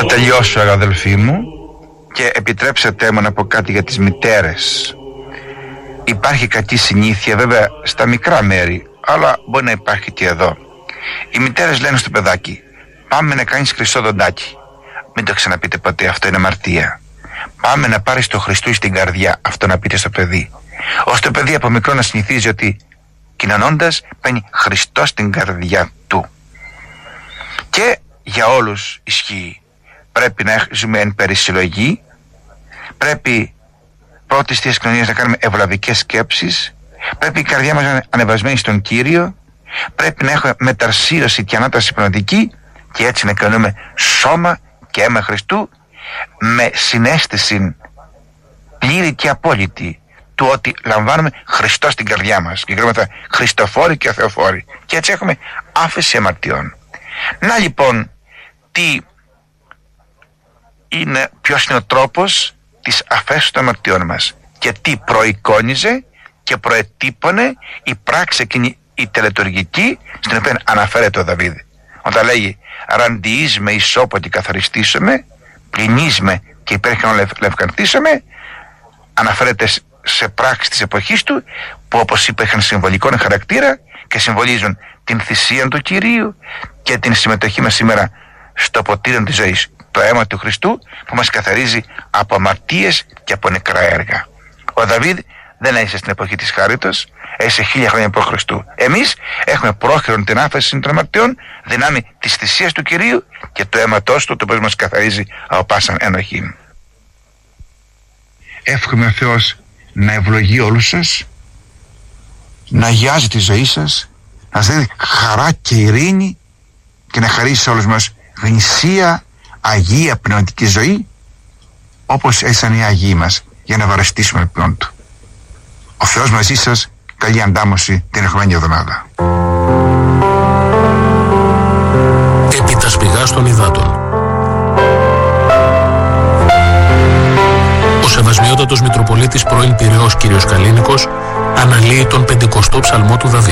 τελειώσω, αδελφοί μου, και επιτρέψατε μου να πω κάτι για τις μητέρες. Υπάρχει κακή συνήθεια βέβαια στα μικρά μέρη, αλλά μπορεί να υπάρχει και εδώ. Οι μητέρες λένε στο παιδάκι: πάμε να κάνεις χρυσό δοντάκι. Μην το ξαναπείτε ποτέ, αυτό είναι αμαρτία. Πάμε να πάρεις το Χριστού στην καρδιά, αυτό να πείτε στο παιδί. Ώστε το παιδί από μικρό να συνηθίζει ότι κοινωνώντας παίρνει Χριστό στην καρδιά του. Και για όλους ισχύει. Πρέπει να ζούμε εν περισυλλογή. Πρέπει πρώτης θείας κοινωνίας να κάνουμε ευλαβικές σκέψεις. Πρέπει η καρδιά μας να είναι ανεβασμένη στον Κύριο. Πρέπει να έχουμε μεταρσίωση και ανάταση πνευματική και έτσι να κάνουμε σώμα και αίμα Χριστού με συναίσθηση πλήρη και απόλυτη του ότι λαμβάνουμε Χριστό στην καρδιά μας και γράφουμε Χριστοφόροι και Θεοφόροι και έτσι έχουμε άφεση αμαρτιών. Να λοιπόν ποιος είναι ο τρόπος της αφέσεως των αμαρτιών μας και τι προεικόνιζε και προετύπωνε η πράξη εκείνη η τελετουργική στην οποία αναφέρεται ο Δαβίδ όταν λέγει «Ραντιείσμε ισόποτη καθαριστήσαμε, πλυνίσμε και υπέρχον λευκανθήσαμε», αναφέρεται σε πράξεις της εποχής του που όπως είπα είχαν συμβολικό χαρακτήρα και συμβολίζουν την θυσία του Κυρίου και την συμμετοχή μας σήμερα στο ποτήριο της ζωής, το αίμα του Χριστού που μας καθαρίζει από αμαρτίες και από νεκρά έργα. Ο Δαβίδ δεν έζησε στην εποχή της χάριτος, έζησε 1000 χρόνια π.Χ. Εμείς έχουμε πρόχειρον την άφεση των αμαρτιών δυνάμει της θυσίας του Κυρίου και το αίματός του, το οποίο μας καθαρίζει από πάσαν ενοχή. Εύχομαι ο Θεός να ευλογεί όλους σας, να αγιάζει τη ζωή σας, να σας δίνει χαρά και ειρήνη και να χαρίσει σε όλους μας γνησία, αγία πνευματική ζωή όπως έζησαν οι Αγίοι μας για να βαρεστήσουμε λοιπόν του. Ο Θεός μαζί σας, καλή αντάμωση την ερχομένη εβδομάδα. Επί τα σπηγάς των υδάτων. Ο Σεβασμιότατος Μητροπολίτης πρώην Πειραιώς κ. Καλίνικος αναλύει τον 50ο ψαλμό του Δαβίδ.